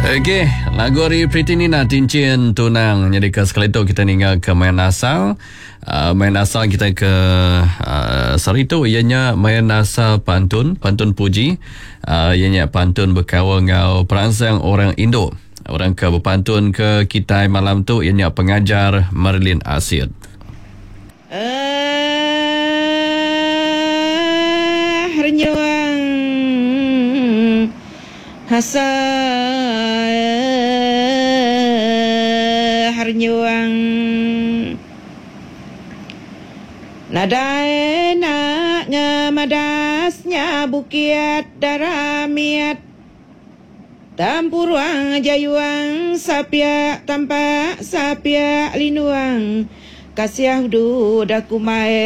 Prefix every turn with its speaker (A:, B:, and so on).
A: Okey, lagu dari Pretty Nina Cincin Tunang. Jadi sekali itu kita tinggal ke main asal. Main asal kita ke sorry tu ianya main asal pantun puji. Ianya pantun berkawal dengan perangsang orang Indo. Orang ke berpantun ke kita malam tu ianya pengajar Marlin Asid.
B: Harnyuang hasa harnyuang nadai nak ngemadasnya bukiat daramiat tampuruang jayuang sapia tampak sapia linuang kasiah du dakumai